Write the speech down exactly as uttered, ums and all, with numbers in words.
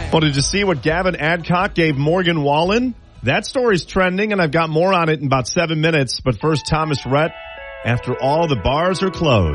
Well, did you see what Gavin Adcock gave Morgan Wallen? That story's trending, and I've got more on it in about seven minutes. But first, Thomas Rhett, after all the bars are closed.